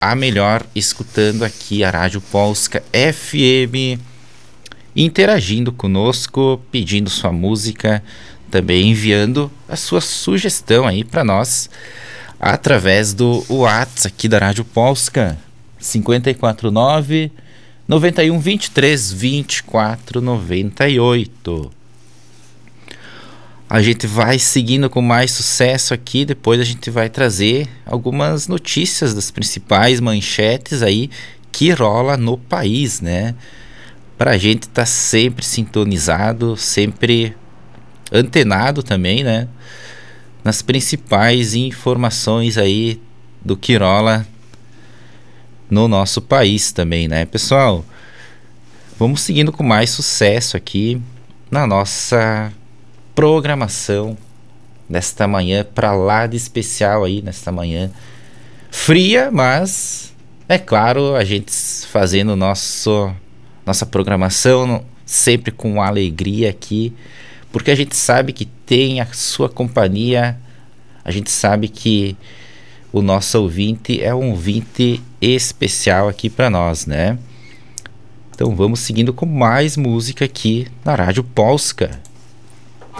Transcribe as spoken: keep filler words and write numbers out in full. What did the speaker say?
a melhor, escutando aqui a Rádio Polska F M, interagindo conosco, pedindo sua música, também enviando a sua sugestão aí para nós através do WhatsApp aqui da Rádio Polska, cinco quatro nove, nove um, dois três, vinte e quatro noventa e oito. A gente vai seguindo com mais sucesso aqui, depois a gente vai trazer algumas notícias das principais manchetes aí que rola no país, né? Pra gente estar tá sempre sintonizado, sempre antenado também, né? Nas principais informações aí do que rola no nosso país também, né, pessoal? Vamos seguindo com mais sucesso aqui na nossa programação nesta manhã pra lá de especial aí, nesta manhã fria, mas é claro, a gente fazendo nosso, nossa programação sempre com alegria aqui, porque a gente sabe que tem a sua companhia, a gente sabe que o nosso ouvinte é um ouvinte especial aqui para nós, né? Então vamos seguindo com mais música aqui na Rádio Polska.